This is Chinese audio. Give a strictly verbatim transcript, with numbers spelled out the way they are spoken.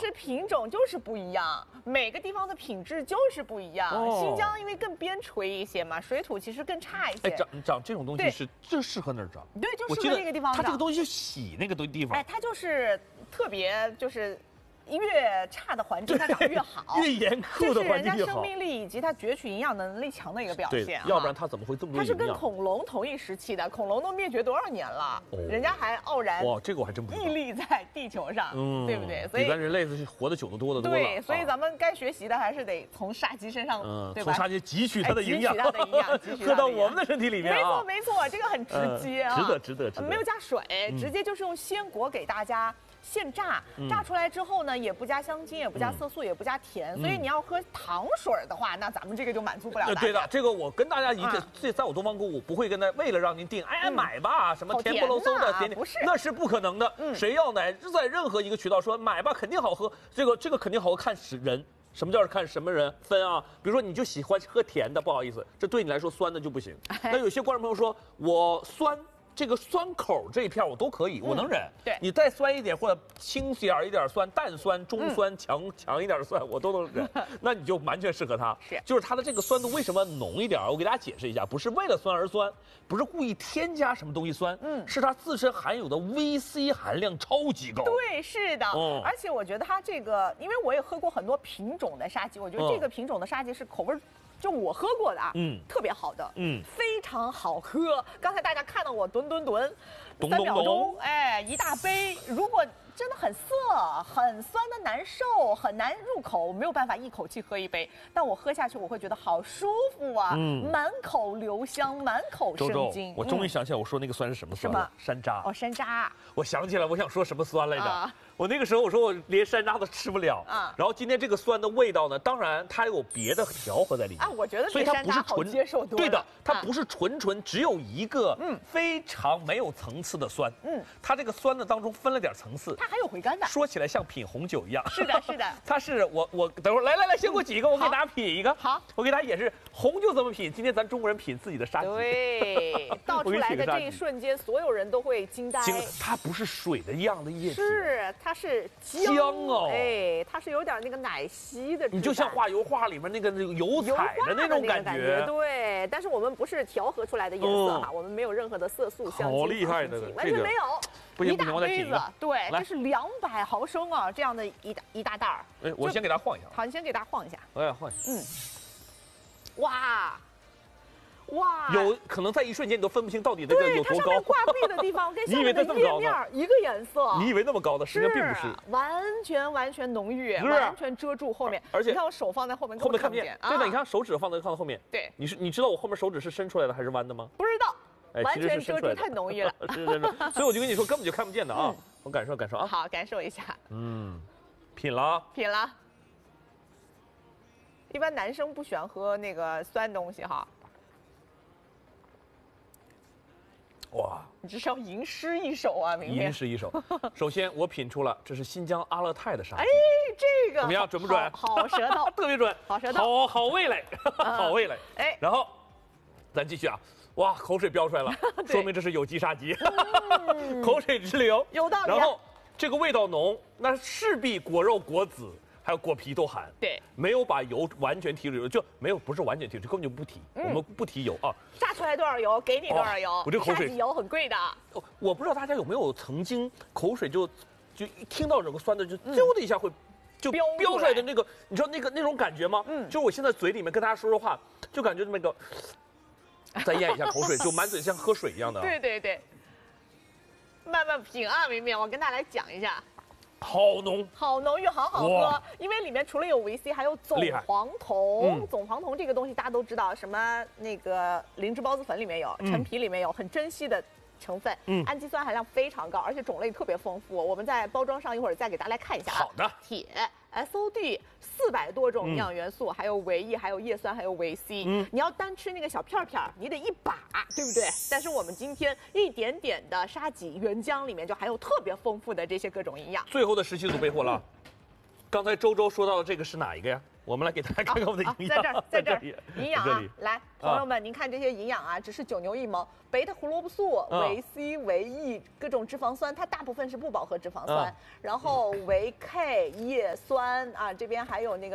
是品种就是不一样，每个地方的品质就是不一样。哦、新疆因为更边陲一些嘛，水土其实更差一些。 哎，长长这种东西是就适合那儿长。 对，就适合那个地方长。 它这个东西就洗那个地方。 哎，它就是特别就是。越差的环境它长越好， 越严酷的环境越好， 这是人家生命力以及它攫取营养能力强的一个表现、啊。 要不然它怎么会这么多它是跟恐龙同一时期的，恐龙都灭绝多少年了，哦、人家还傲然哇，这个我还真不知道， 屹立在地球上，嗯，对不对？ 所以比咱人类是活得久得多的多了。 对，所以咱们该学习的还是得从杀鸡身上，嗯，对吧？ 从杀鸡汲取它的营养， 汲取它的营养， 喝到我们的身体里面、啊。 没错，没错，这个很直接啊， 值得，值得，值得。 没有加水，直接就是用鲜果给大家。现榨，榨出来之后呢，也不加香精，也不加色素，也不加甜，所以你要喝糖水的话，那咱们这个就满足不了大家。 对的，这个我跟大家一个，这在我东方购物不会跟他为了让您订，哎买吧，什么甜不溜嗖的甜点， 不是， 那是不可能的。谁要奶，在任何一个渠道说买吧，肯定好喝，这个这个肯定好喝，看人。什么叫看什么人分啊？比如说你就喜欢喝甜的，不好意思，这对你来说酸的就不行。那有些观众朋友说我酸。这个酸口这一片我都可以，我能忍。 对， 你再酸一点或者轻点一点酸，淡酸、中酸、强强一点的酸，我都能忍。那你就完全适合它。 是， 就是它的这个酸度为什么浓一点？我给大家解释一下，不是为了酸而酸，不是故意添加什么东西酸，嗯，是它自身含有的 V C 含量超级高。 对，是的。嗯，而且我觉得它这个，因为我也喝过很多品种的沙棘，我觉得这个品种的沙棘是口味。就我喝过的啊，嗯，特别好的，嗯，非常好喝。刚才大家看到我吨吨吨，三秒钟，哎，一大杯。如果真的很涩、很酸的难受、很难入口，没有办法一口气喝一杯。但我喝下去，我会觉得好舒服啊，嗯，满口留香，满口生津。 我终于想起来，我说那个酸是什么酸了？山楂。 哦，山楂。 我想起来，我想说什么酸来着？啊我那个时候我说我连山楂都吃不了啊，然后今天这个酸的味道呢，当然它有别的调和在里面啊，我觉得所以它不是纯接受多对的，它不是纯纯只有一个嗯非常没有层次的酸，嗯，它这个酸的当中分了点层次， 它还有回甘的， 说起来像品红酒一样， 是的，是的， 它是我我等会儿来来来，先给我挤一个，我给大家品一个， 好， 我给大家也是红酒怎么品，今天咱中国人品自己的沙棘， 对，倒出来的这一瞬间，所有人都会惊呆， 它不是水的一样的液体， 是它是。 香哦， 哎，它是有点那个奶昔的， 你就像画油画里面那个那个油彩的那种感觉， 对。但是我们不是调和出来的颜色哈，我们没有任何的色素、香精、 好厉害的， 完全没有。 不行不行，我再挤一个。对， 这是两百毫升啊，这样的一大一大袋儿。 哎，我先给大家晃一下。 好，你先给大家晃一下。 哎，晃一下。嗯。 哇。哇， 有可能在一瞬间你都分不清到底这个有多高。 它上面挂壁的地方跟下面的页面一个颜色。 你以为那么高的，实际上并不是。 完全完全浓郁，完全遮住后面。 而且你看我手放在后面， 后面看不见。对的，你看手指放在放在后面。 对， 你是你知道我后面手指是伸出来的还是弯的吗？ 不知道，完全遮住，太浓郁了。 是是是，所以我就跟你说，根本就看不见的啊！我感受感受啊。 好，感受一下。 嗯，品了， 品了。一般男生不喜欢喝那个酸东西哈。 哇， 你这是要吟诗一首啊！明天吟诗一首。首先，我品出了这是新疆阿勒泰的沙棘。 哎，这个怎么样？准不准？ 好, 好舌头， 特别准。 好舌头， 好好味蕾，好味蕾。 哎， 然后咱继续啊！哇，口水飙出来了，说明这是有机沙棘，口水直流。 有道理。 然后这个味道浓，那势必果肉、果籽。还有果皮都含， 对，没有把油完全提出来，就没有不是完全提出，根本就不提，嗯、我们不提油啊。 榨出来多少油，给你多少油。哦、 我这口水油很贵的。 我不知道大家有没有曾经口水就就一听到这个酸的就啾的一下会、嗯、就飙出来的那个，你知道那个那种感觉吗？嗯，就是我现在嘴里面跟大家说说话，就感觉那个再咽一下口水，就满嘴像喝水一样的。 对对对，慢慢品啊，明明我跟大家来讲一下。 好浓， 好浓郁，好好喝。因为里面除了有维 C， 还有总黄酮。嗯、总黄酮这个东西大家都知道，什么那个灵芝孢子粉里面有，陈、嗯、皮里面有，很珍惜的成分。嗯，氨基酸含量非常高，而且种类特别丰富。我们在包装上一会儿再给大家来看一下。 好的， 铁、S O D 四百多种营养元素，嗯、还有维 E， 还有叶酸，还有维 C。嗯，你要单吃那个小片片，你得一把，对不对？但是我们今天一点点的沙棘原浆里面就含有特别丰富的这些各种营养。 最后的十七组备货了。刚才周周说到的这个是哪一个呀？ 我们来给大家看看我们的营养， 在这儿，在这儿，营养啊，来，朋友们， 啊、 您看这些营养啊，只是九牛一毛，贝塔胡萝卜素、啊、维 C、维 E 各种脂肪酸，它大部分是不饱和脂肪酸，啊、然后维 K 叶酸啊，这边还有那个。